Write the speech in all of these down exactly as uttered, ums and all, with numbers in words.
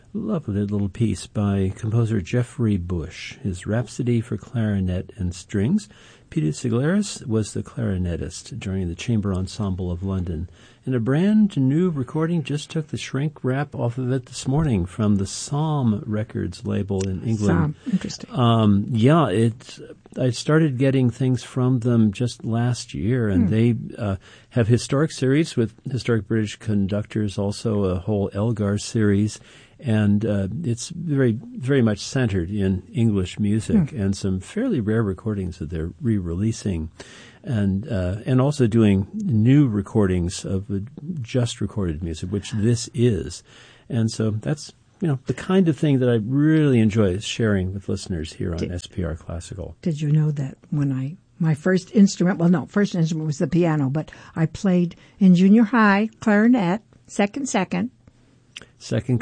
Lovely little piece by composer Jeffrey Bush, his Rhapsody for Clarinet and Strings. Peter Siglaris was the clarinetist during the Chamber Ensemble of London. And a brand new recording just took the shrink wrap off of it this morning from the Psalm Records label in England. Psalm, interesting. Um, yeah, it. I started getting things from them just last year, and hmm. they uh, have historic series with historic British conductors, also a whole Elgar series. And uh, it's very, very much centered in English music, hmm. and some fairly rare recordings that they're re-releasing, and uh, and also doing new recordings of just recorded music, which this is. And so that's, you know, the kind of thing that I really enjoy sharing with listeners here on did, S P R Classical. Did you know that when I my first instrument, well, no, first instrument was the piano, but I played in junior high clarinet, second, second. Second.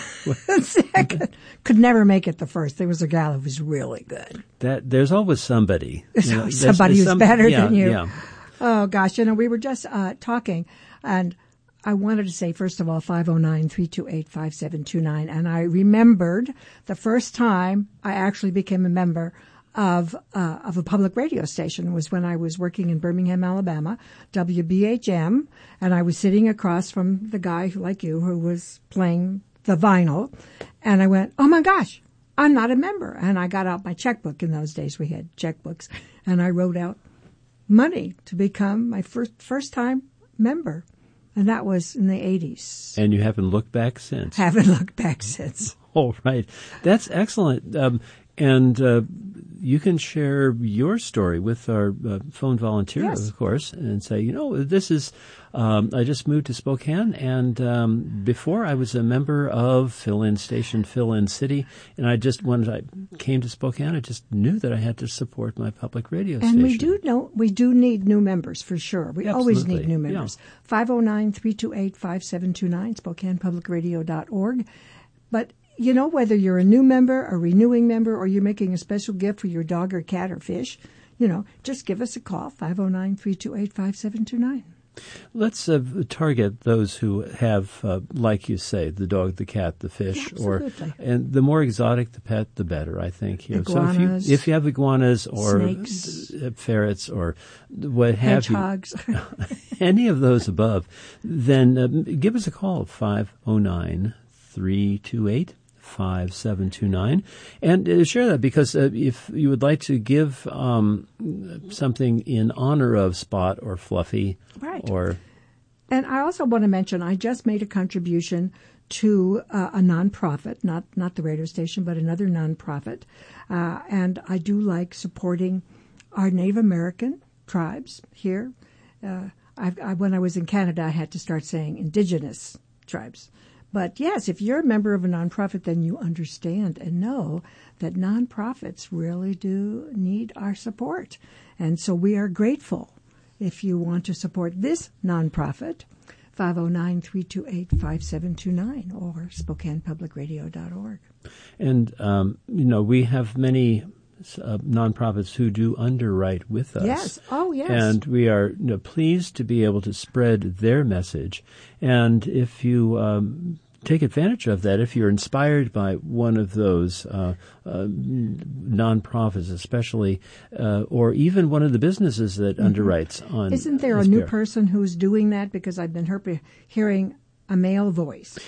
Second. Could never make it the first. There was a gal who was really good. That There's always somebody. There's you know, always somebody there's, who's there's some, better yeah, than you. Yeah. Oh, gosh. You know, we were just uh, talking, and I wanted to say, first of all, five oh nine, three two eight, five seven two nine. And I remembered the first time I actually became a member of uh, of a public radio station was when I was working in Birmingham, Alabama, W B H M, and I was sitting across from the guy who, like you, who was playing the vinyl, and I went, oh my gosh, I'm not a member. And I got out my checkbook. In those days we had checkbooks, and I wrote out money to become my first first time member, and that was in the eighties. And you haven't looked back since. Haven't looked back since. Oh, right. That's excellent. Um, And uh, you can share your story with our uh, phone volunteer, yes. of course, and say, you know, this is, um, I just moved to Spokane, and um, before I was a member of Fill-In Station, Fill-In City, and I just, when I came to Spokane, I just knew that I had to support my public radio and station. And we do know, we do need new members, for sure. We Absolutely. always need new members. Yeah. five oh nine, three two eight, five seven two nine, Spokane Public Radio dot org. But you know, whether you're a new member, a renewing member, or you're making a special gift for your dog or cat or fish, you know, just give us a call, five oh nine, three two eight, five seven two nine. Let's uh, target those who have, uh, like you say, the dog, the cat, the fish, Absolutely. or and the more exotic the pet, the better. I think. You know, iguanas, so if you, if you have iguanas or snakes, ferrets or what have hedgehogs. you, any of those above, then uh, give us a call, five oh nine, three two eight, five seven two nine, and uh, share that, because uh, if you would like to give um, something in honor of Spot or Fluffy, right. or and I also want to mention I just made a contribution to uh, a nonprofit, not not the radio station, but another nonprofit, uh, and I do like supporting our Native American tribes here. Uh, I, I, when I was in Canada, I had to start saying Indigenous tribes. But yes, if you're a member of a nonprofit, then you understand and know that nonprofits really do need our support. And so we are grateful if you want to support this nonprofit, five oh nine, three two eight, five seven two nine or Spokane Public Radio dot org. And, um, you know, we have many uh, nonprofits who do underwrite with us. Yes. Oh, yes. And we are you know, pleased to be able to spread their message. And if you um, take advantage of that, if you're inspired by one of those uh, uh, nonprofits, especially, uh, or even one of the businesses that mm-hmm. underwrites on Isn't there S P R. a new person who's doing that? Because I've been her- hearing a male voice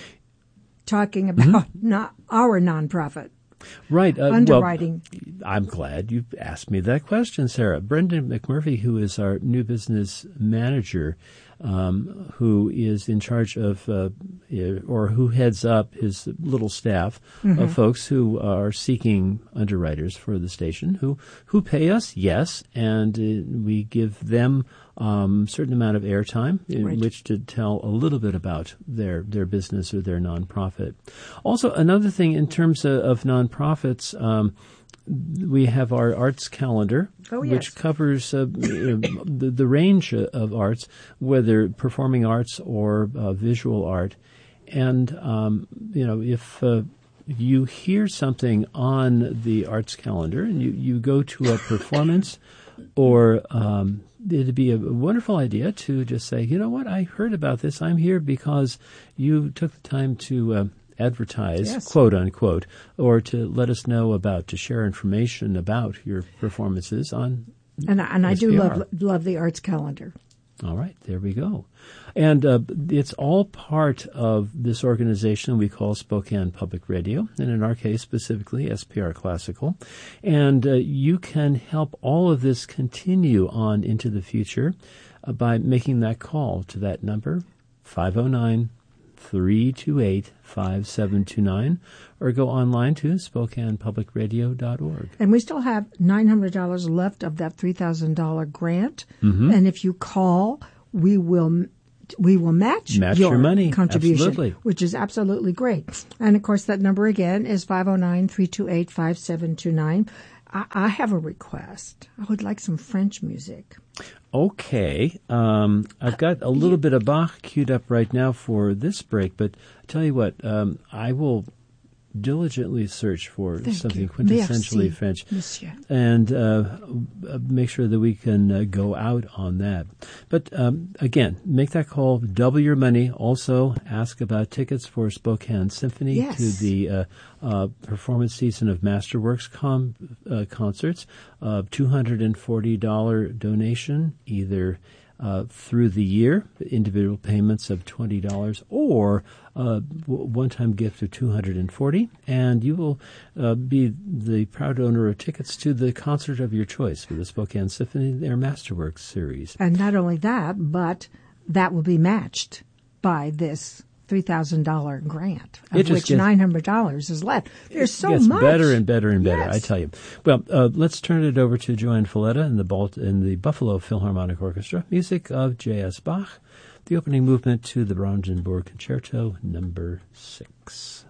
talking about mm-hmm. not our nonprofit. Right. Uh, Underwriting. Well, I'm glad you asked me that question, Sarah. Brendan McMurphy, who is our new business manager, um, who is in charge of, uh, or who heads up his little staff mm-hmm. of folks who are seeking underwriters for the station, who, who pay us, yes, and uh, we give them um, a certain amount of airtime in right. which to tell a little bit about their, their business or their nonprofit. Also, another thing in terms of, of nonprofits, um, we have our arts calendar, oh, yes. which covers uh, the, the range of arts, whether performing arts or uh, visual art. And, um, you know, if uh, you hear something on the arts calendar and you, you go to a performance, or um, it'd be a wonderful idea to just say, you know what, I heard about this. I'm here because you took the time to uh, advertise, Yes. quote unquote, or to let us know about, to share information about your performances on And, and I do S P R. love love the arts calendar. All right, there we go. And uh, it's all part of this organization we call Spokane Public Radio, and in our case specifically S P R Classical. And uh, you can help all of this continue on into the future uh, by making that call to that number, five oh nine, three two eight, five seven two nine, or go online to spokane public radio dot org. And we still have nine hundred dollars left of that three thousand dollars grant. Mm-hmm. And if you call, we will we will match, Match your, your money. contribution, Absolutely. which is absolutely great. And, of course, that number again is five oh nine, three two eight, five seven two nine. I, I have a request. I would like some French music. Okay. Um, I've got a little bit of Bach queued up right now for this break, but I tell you what, um, I will diligently search for Thank something you. quintessentially Merci, French, monsieur. and uh, make sure that we can uh, go out on that. But um, again, make that call, double your money. Also, ask about tickets for Spokane Symphony Yes. to the uh, uh, performance season of Masterworks com- uh, concerts. Uh, two hundred forty dollars donation, either Uh, through the year, individual payments of twenty dollars, or a w- one-time gift of two hundred forty dollars, and you will uh, be the proud owner of tickets to the concert of your choice for the Spokane Symphony, their Masterworks series. And not only that, but that will be matched by this three thousand dollars grant, of It just which gets- nine hundred dollars is left. There's so gets much. better and better and better, Yes. I tell you. Well, uh, let's turn it over to Joanne Folletta and the Balt- and the Buffalo Philharmonic Orchestra, music of J S. Bach, the opening movement to the Brandenburg Concerto number six.